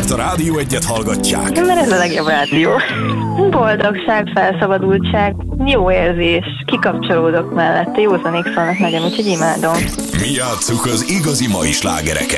miért a Rádió Egyet hallgatják? Mert ez a legjobb rádió. Boldogság, felszabadultság, jó érzés, kikapcsolódok mellette, józanék szólnak nagyon, úgyhogy imádom. Mi játsszuk az igazi mai slágereket.